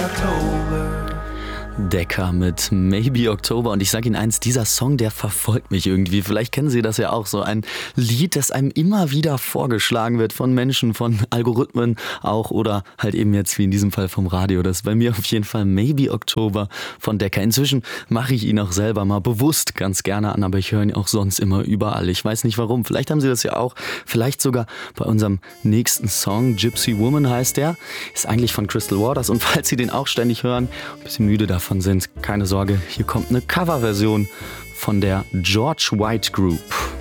October. Decca mit Maybe October. Und ich sage Ihnen eins, dieser Song, der verfolgt mich irgendwie. Vielleicht kennen Sie das ja auch, so ein Lied, das einem immer wieder vorgeschlagen wird von Menschen, von Algorithmen auch oder halt eben jetzt wie in diesem Fall vom Radio. Das ist bei mir auf jeden Fall Maybe October von Decca. Inzwischen mache ich ihn auch selber mal bewusst ganz gerne an, aber ich höre ihn auch sonst immer überall. Ich weiß nicht warum. Vielleicht haben Sie das ja auch. Vielleicht sogar bei unserem nächsten Song. Gypsy Woman heißt der. Ist eigentlich von Crystal Waters. Und falls Sie den auch ständig hören, ein bisschen müde davon sind, keine Sorge, hier kommt eine Coverversion von der George White Group.